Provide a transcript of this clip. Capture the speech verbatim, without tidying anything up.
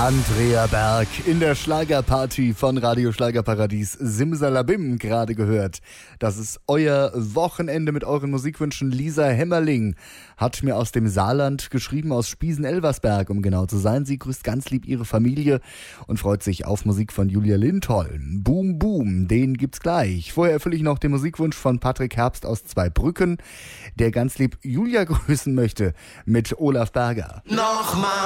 Andrea Berg in der Schlagerparty von Radio Schlagerparadies Simsalabim gerade gehört. Das ist euer Wochenende mit euren Musikwünschen. Lisa Hemmerling hat mir aus dem Saarland geschrieben, aus Spiesen-Elversberg, um genau zu sein. Sie grüßt ganz lieb ihre Familie und freut sich auf Musik von Julia Lindholm. Boom Boom, den gibt's gleich. Vorher erfülle ich noch den Musikwunsch von Patrick Herbst aus Zweibrücken, der ganz lieb Julia grüßen möchte mit Olaf Berger. Nochmal.